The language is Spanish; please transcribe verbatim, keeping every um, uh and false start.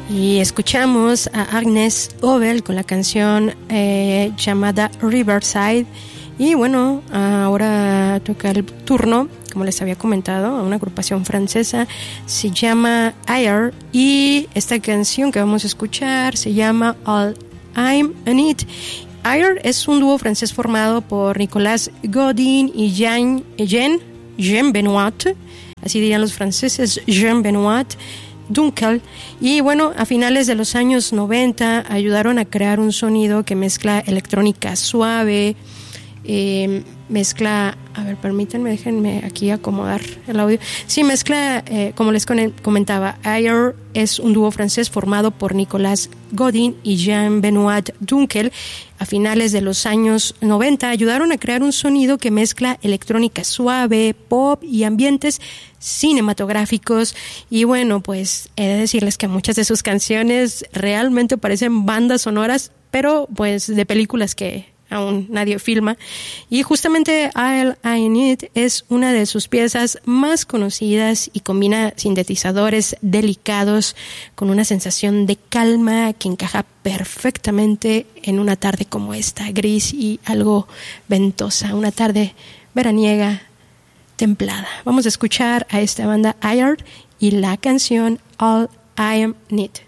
Y escuchamos a Agnes Obel con la canción eh, llamada Riverside. Y bueno, ahora toca el turno, como les había comentado, a una agrupación francesa, se llama Ayer, y esta canción que vamos a escuchar se llama All I'm in It. Ayer es un dúo francés formado por Nicolas Godin y Jean, Jean, Jean Benoit, así dirían los franceses, Jean Benoit Dunkel, y bueno, a finales de los años noventa ayudaron a crear un sonido que mezcla electrónica suave, eh, mezcla, a ver, permítanme, déjenme aquí acomodar el audio. Sí, mezcla, eh, como les comentaba, Ayer es un dúo francés formado por Nicolas Godin y Jean-Benoit Dunkel. A finales de los años noventa ayudaron a crear un sonido que mezcla electrónica suave, pop y ambientes cinematográficos. Y bueno, pues he de decirles que muchas de sus canciones realmente parecen bandas sonoras, pero pues de películas que aún nadie filma. Y justamente All I Need es una de sus piezas más conocidas y combina sintetizadores delicados con una sensación de calma que encaja perfectamente en una tarde como esta, gris y algo ventosa, una tarde veraniega templada. Vamos a escuchar a esta banda Ayer y la canción All I Need.